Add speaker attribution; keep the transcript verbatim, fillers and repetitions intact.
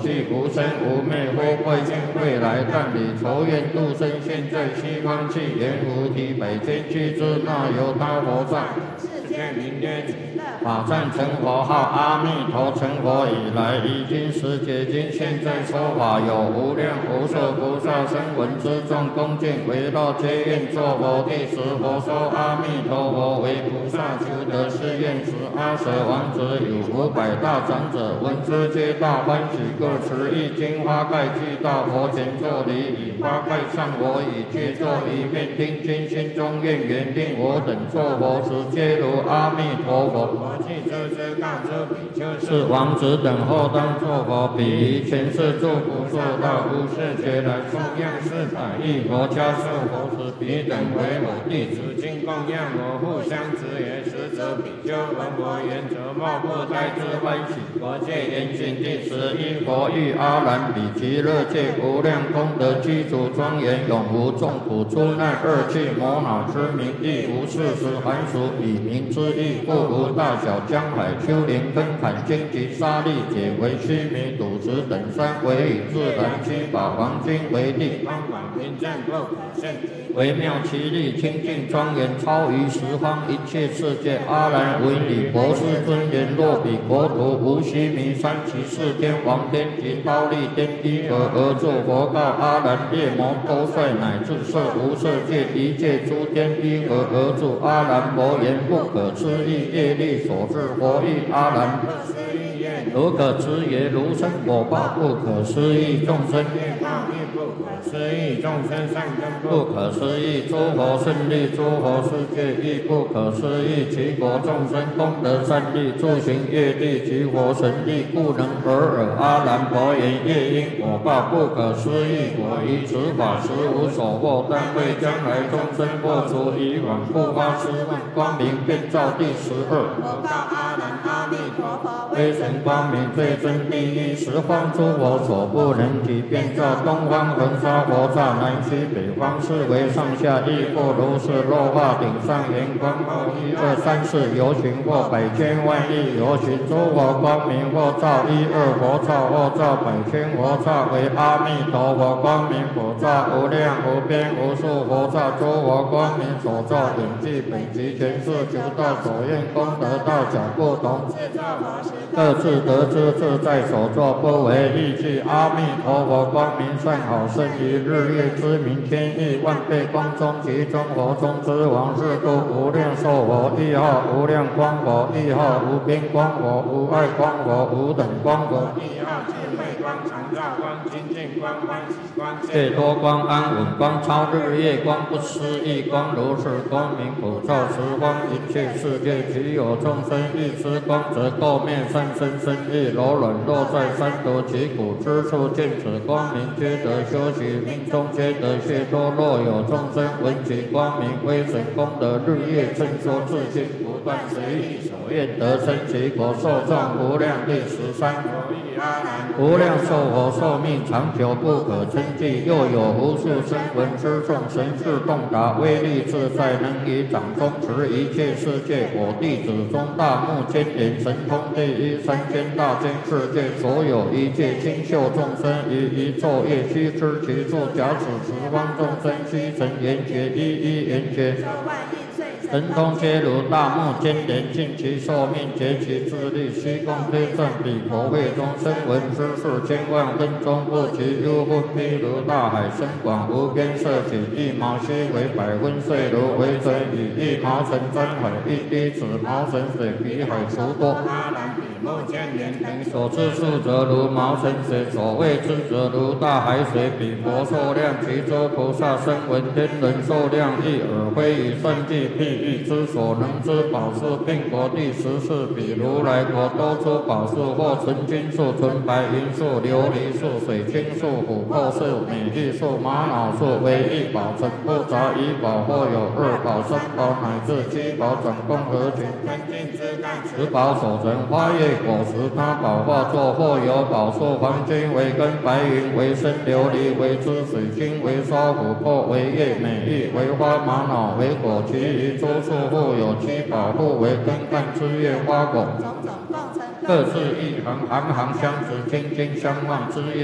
Speaker 1: 寂，无生无灭，或贵现未来，但理愁怨度生，现在西方气，言无体，百千俱胝，那由他佛在。世间明天法善成佛号，阿弥陀成佛以来，已经十劫经，现在说法有无量无数菩萨声闻之众恭敬围绕皆愿作佛第十佛说阿弥陀佛为菩萨求得是愿时，阿舍王子有五百大长者闻之皆大欢喜，各持一经花盖具到佛前作礼，以花盖上我以具作一面听经，心中愿缘令我等作佛时，皆如阿弥陀佛。我既知之告知比丘是王子等后当作佛，彼于前世诸不受到无世觉来供养四百亿佛家受佛时，彼等为我弟子，今供养我互相执言，实则比丘闻我言则莫不胎之欢喜。佛戒严谨第十一，佛欲阿难比其乐界无量功德具足庄严，永无众苦出难恶趣魔恼之名，亦无事实寒暑以名之意，故无大小江海丘陵根坎荆棘沙砾解为须弥赌石等山，为以自然七宝黄金为地，方广平正不可胜，微妙其力清净庄严，超于十方一切世界。阿难为礼博士尊言，若彼国土无须弥山，其四天王天及忉利天依而而作佛告阿难，夜魔多帅乃至色无色界一切诸天依而而住。阿难佛言，不可思议业力所致。佛欲阿难，如可知也，如生果报不可思议，众生业报亦不可思议，众生善根不可思议，诸佛胜利，诸佛世界亦不可思议，其国众生功德善利，诸行业力及佛神力，故能尔尔。阿难佛言，业因果报不可思议，我于此法实无所获，但为将来众生破除以往故发施问，光明遍照第十二。我告阿难，阿弥陀佛威神光明最真第一，十方诸佛所不能及，遍照东方恒沙佛刹，南西北方四维上下亦复如是。落化顶上圆光后，一二三四游行或百千万亿游行，诸佛光明或照一二佛刹，或照百千佛刹，为阿弥陀佛光明佛刹，无量无边无数佛刹，诸佛光明所照顶具本集全是求道所愿功德大小不同，各自得知自在所作，不为异句。阿弥陀佛光明善好，胜于日月之明，千亿万倍光中，其中佛中之王，是故无量寿佛，亦号无量光佛，亦号无边光佛，无碍光佛，无等光佛，亦号智慧光、常照光、清净光、欢喜光、解脱光、安稳光、超日月光、不思议光，如是光明普照十方一切世界，其有众生欲知光，则垢灭三身身意柔软，若在三毒其苦之处，见此光明，皆得修习，命中皆得解脱。若有众生闻其光明威神功德，日夜称说自信，不断随意所愿得生其国，寿众无量。第十三，无量寿佛寿命长久不可称计，又有无数声闻之众，神智洞达，威力自在，能以掌中持一切世界。我弟子中大目犍连神通第一，三千大千世界所有一切清秀众生，于一昼夜须知其处。假使十方众生悉成圆觉，一一圆觉，神通皆如大目犍连，尽其寿命，竭其智力，虚空推证彼佛会中声闻之事，千万分钟不及。幽分譬如大海深广无边，色起一毛须为百分碎如为水，以一毛尘沾海，一滴子毛尘水比海除多。阿难比目犍连等所知数则如毛尘水，所谓之则如大海水。比佛寿量，其诸菩萨声闻天人寿量，亦尔非以算计譬喻之所能知宝树，并国第十四。比如来国多出宝树，或纯金树、纯白银树、琉璃树、水晶树、琥珀树、美玉树、玛瑙树，为一宝成不杂一宝，或有二宝、三宝乃至七宝，转共合群，分尽之干，十宝所成花叶果实，他宝化作，或有宝树，黄金为根，白云为身，琉璃为枝，水晶为梢，琥珀为叶，美玉为花，玛瑙为果，其余诸树或有七宝，或为根干枝叶花果。种种共成各自一行，行行相识，心心相望，知音。